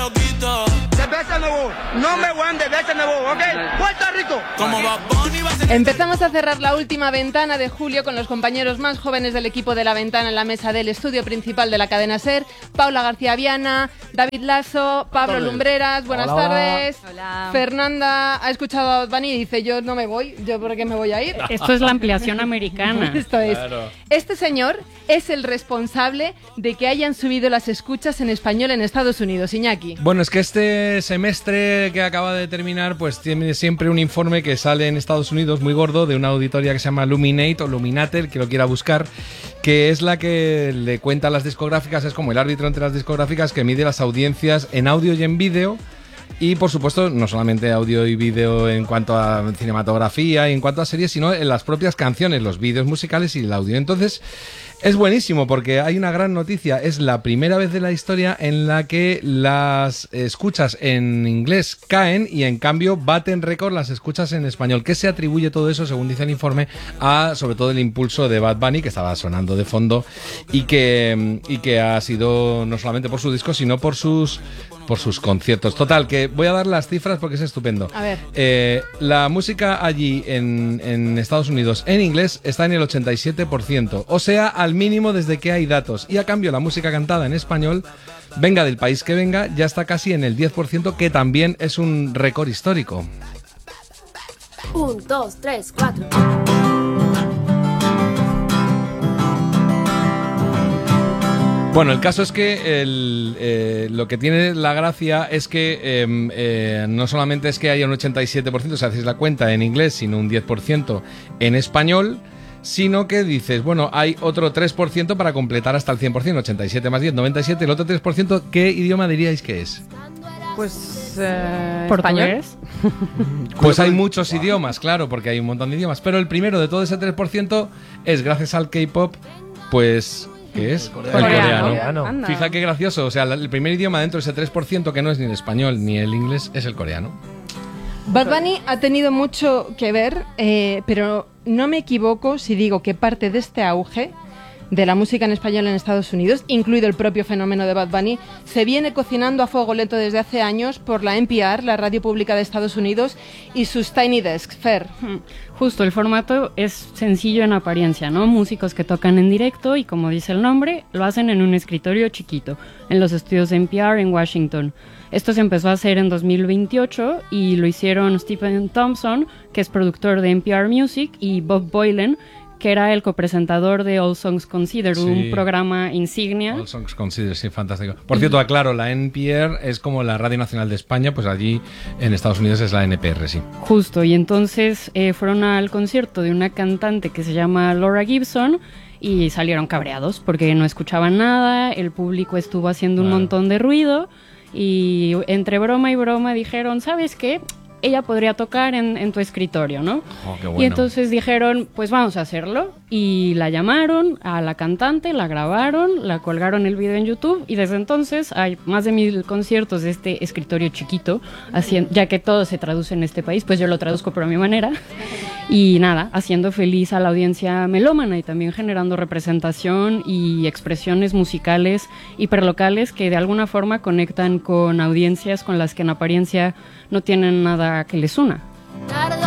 loquito. Cerveza nuevo, number one de cerveza nuevo, ¿ok? Puerto Rico. Como Bad Bunny va a ser... Empezamos a cerrar la última ventana de julio con los compañeros más jóvenes del equipo de La Ventana en la mesa del estudio principal de la cadena SER. Paula García Viana, David Lasso, Pablo Lumbreras, buenas tardes. Hola. Fernanda ha escuchado a Bad Bunny y dice, yo no me voy, ¿yo por qué me voy a ir? Esto es la ampliación americana. Esto es. Claro. Este señor es el responsable de que hayan subido las escuchas en español en Estados Unidos. Iñaki. Bueno, es que este semestre que acaba de terminar, pues tiene siempre un informe que sale en Estados Unidos muy gordo de una auditoría que se llama Luminate o Luminate, el que lo quiera buscar, que es la que le cuenta a las discográficas, es como el árbitro entre las discográficas que mide las audiencias en audio y en vídeo. Y por supuesto, no solamente audio y vídeo en cuanto a cinematografía y en cuanto a series, sino en las propias canciones, los vídeos musicales y el audio. Entonces, es buenísimo porque hay una gran noticia. Es la primera vez de la historia en la que las escuchas en inglés caen y en cambio baten récord las escuchas en español. ¿Qué se atribuye todo eso, según dice el informe, a sobre todo el impulso de Bad Bunny, que estaba sonando de fondo y que ha sido no solamente por su disco, sino por sus conciertos? Total, que voy a dar las cifras porque es estupendo. A ver. La música allí en Estados Unidos en inglés está en el 87%, o sea, al mínimo desde que hay datos. Y a cambio la música cantada en español, venga del país que venga, ya está casi en el 10%, que también es un récord histórico. 1, 2, 3, 4. Bueno, el caso es que lo que tiene la gracia es que no solamente es que haya un 87%, si hacéis la cuenta, en inglés, sino un 10% en español, sino que dices, bueno, hay otro 3% para completar hasta el 100%, 87 más 10, 97, el otro 3%, ¿qué idioma diríais que es? Pues ¿Portugués? Pues hay muchos idiomas, claro, porque hay un montón de idiomas, pero el primero de todo ese 3% es, gracias al K-pop, pues... ¿Qué es? El coreano. Anda. Fija qué gracioso. O sea, el primer idioma dentro de ese 3% que no es ni el español ni el inglés es el coreano. Bad Bunny ha tenido mucho que ver, pero no me equivoco si digo que parte de este auge de la música en español en Estados Unidos, incluido el propio fenómeno de Bad Bunny, se viene cocinando a fuego lento desde hace años por la NPR, la radio pública de Estados Unidos, y sus Tiny Desks. Fer. Justo, el formato es sencillo en apariencia, ¿no? Músicos que tocan en directo y, como dice el nombre, lo hacen en un escritorio chiquito, en los estudios de NPR en Washington. Esto se empezó a hacer en 2028 y lo hicieron Stephen Thompson, que es productor de NPR Music, y Bob Boilen, que era el copresentador de All Songs Considered, Sí. Un programa insignia. All Songs Considered, sí, fantástico. Por cierto, aclaro, la NPR es como la Radio Nacional de España, pues allí en Estados Unidos es la NPR, sí. Justo, y entonces fueron al concierto de una cantante que se llama Laura Gibson y salieron cabreados porque no escuchaban nada, el público estuvo haciendo un montón de ruido y entre broma y broma dijeron, ¿sabes qué? Ella podría tocar en tu escritorio, ¿no? Oh, qué bueno. Y entonces dijeron, pues vamos a hacerlo. Y la llamaron a la cantante, la grabaron, la colgaron el video en YouTube y desde entonces hay más de 1000 conciertos de este escritorio chiquito, ya que todo se traduce en este país, pues yo lo traduzco pero a mi manera. Y nada, haciendo feliz a la audiencia melómana y también generando representación y expresiones musicales hiperlocales que de alguna forma conectan con audiencias con las que en apariencia no tienen nada que les una.